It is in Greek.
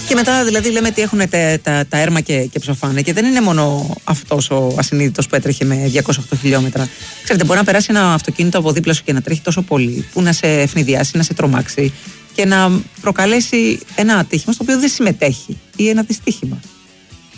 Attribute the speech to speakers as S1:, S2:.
S1: Και μετά δηλαδή λέμε ότι έχουν τα έρμα και ψοφάνε. Και δεν είναι μόνο αυτός ο ασυνείδητος που έτρεχε με 208 χιλιόμετρα. Ξέρετε, μπορεί να περάσει ένα αυτοκίνητο από δίπλα σου και να τρέχει τόσο πολύ, που να σε ευνηδιάσει, να σε τρομάξει και να προκαλέσει ένα ατύχημα στο οποίο δεν συμμετέχει ή ένα δυστύχημα.